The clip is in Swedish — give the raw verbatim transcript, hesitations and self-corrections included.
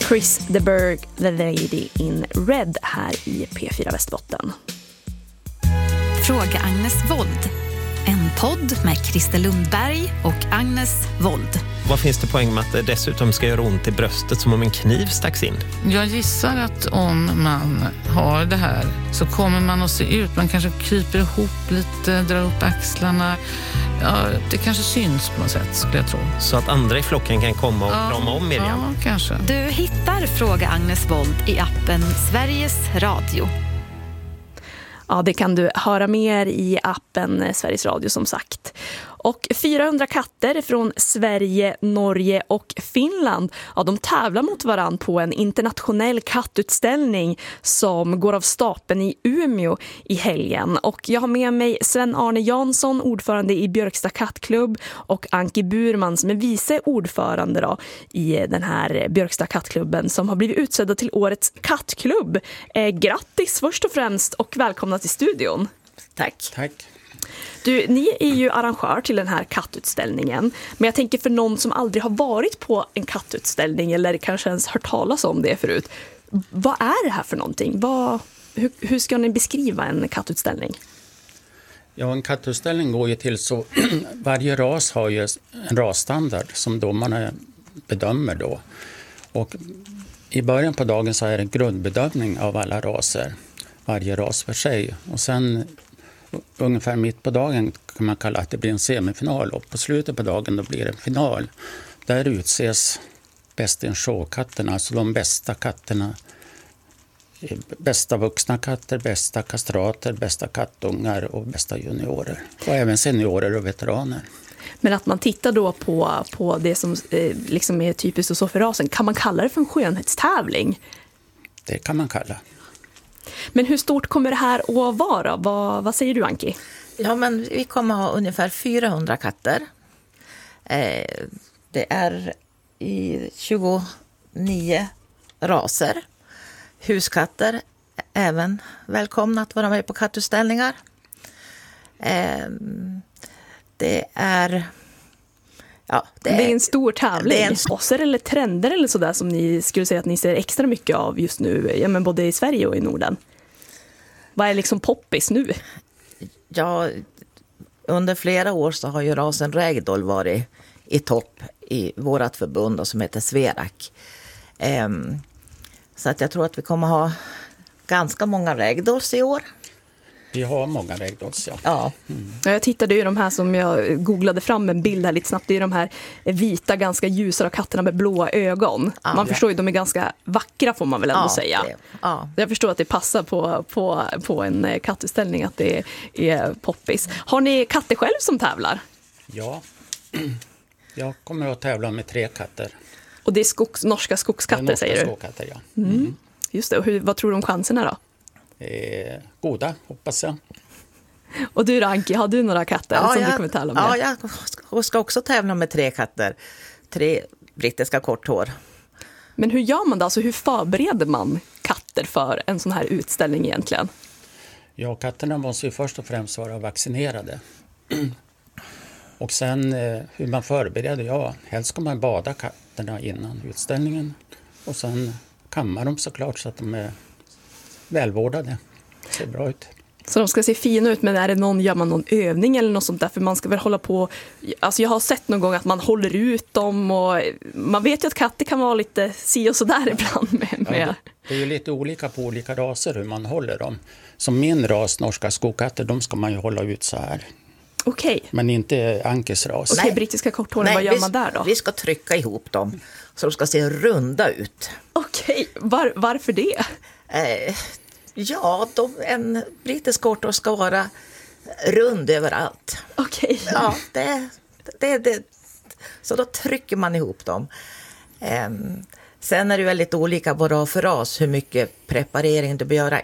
Chris de Burgh, The Lady in Red här i P fyra Västerbotten. Fråga Agnes Wold. En podd med Christer Lundberg och Agnes Wold. Vad finns det poäng med att det dessutom ska göra ont i bröstet som om en kniv stacks in? Jag gissar att om man har det här så kommer man att se ut. Man kanske kryper ihop lite, drar upp axlarna. Ja, det kanske syns på något sätt, skulle jag tro. Så att andra i flocken kan komma och ja, krama om Miriam? Ja, kanske. Du hittar Fråga Agnes Wold i appen Sveriges Radio. Ja, det kan du höra mer i appen Sveriges Radio som sagt. Och fyrahundra katter från Sverige, Norge och Finland, ja, de tävlar mot varann på en internationell kattutställning som går av stapeln i Umeå i helgen. Och jag har med mig Sven-Arne Jansson, ordförande i Björksta kattklubb, och Anki Burman som är vice ordförande då, i den här Björksta kattklubben som har blivit utsedda till årets kattklubb. Eh, grattis först och främst och välkomna till studion. Tack. Tack. Du, ni är ju arrangör till den här kattutställningen, men jag tänker för någon som aldrig har varit på en kattutställning eller kanske ens hört talas om det förut, vad är det här för någonting? Vad, hur, hur ska ni beskriva en kattutställning? Ja, en kattutställning går ju till så varje ras har ju en rasstandard som domarna bedömer då. Och i början på dagen så är det en grundbedömning av alla raser, varje ras för sig. Och sen ungefär mitt på dagen kan man kalla att det blir en semifinal, och på slutet på dagen då blir det en final. Där utses bäst in show-katterna, alltså de bästa katterna, bästa vuxna katter, bästa kastrater, bästa kattungar och bästa juniorer. Och även seniorer och veteraner. Men att man tittar då på, på det som eh, liksom är typiskt och så för rasen, kan man kalla det för en skönhetstävling? Det kan man kalla. Men hur stort kommer det här att vara? Vad, vad säger du, Anki? Ja, men vi kommer ha ungefär fyrahundra katter. Eh, det är i tjugonio raser. Huskatter även välkomna att vara med på kattutställningar. Eh, det är... Ja, det, det är en stor tävling. Det är en... Raser eller trender eller sådär som ni skulle säga att ni ser extra mycket av just nu, ja, men både i Sverige och i Norden. Vad är liksom poppis nu? Ja, under flera år så har ju rasen ragdoll varit i topp i vårat förbund som heter Sverak. Um, så att jag tror att vi kommer ha ganska många ragdolls i år. Vi har många ragdolls, ja. Ja. Mm. Jag tittade ju de här som jag googlade fram en bild här lite snabbt. Det är de här vita, ganska ljusa katterna med blåa ögon. Ja, man ja. förstår ju, de är ganska vackra får man väl ändå ja, säga. Det, ja. Jag förstår att det passar på, på, på en kattutställning att det är poppis. Har ni katter själv som tävlar? Ja, jag kommer att tävla med tre katter. Och det är skogs, norska skogskatter, norska säger du? skogskatter, ja. Mm. Mm. Just det, och hur, vad tror du om chanserna då? Eh, goda, hoppas jag. Och du, Anki, har du några katter ja, som jag, du kommer tävla med? Ja, jag ska också tävla med tre katter. Tre brittiska korthår. Men hur gör man då? Alltså, hur förbereder man katter för en sån här utställning egentligen? Ja, katterna måste ju först och främst vara vaccinerade. Och sen eh, hur man förbereder, ja, helst ska man bada katterna innan utställningen. Och sen kammar de såklart så att de är välvårdade. Det ser bra ut. Så de ska se fina ut, men är det någon, gör man någon övning eller något sånt där? För man ska väl hålla på, alltså jag har sett någon gång att man håller ut dem och man vet ju att katter kan vara lite si och så där ibland med. med. Ja, det, det är ju lite olika på olika raser hur man håller dem. Som min ras, norska skogkatter, de ska man ju hålla ut så här. Okej. Okay. Men inte Ankes ras. Okej, okay, brittiska korthåren, vad gör vi, man där då? Vi ska trycka ihop dem så de ska se runda ut. Okej, okay. Var, varför det? Eh, ja, de, en brittisk korthår ska vara rund överallt. Okej. Okay. Ja, det, det, det. Så då trycker man ihop dem. Eh, sen är det väldigt olika vad det har för ras, hur mycket preparering du bör göra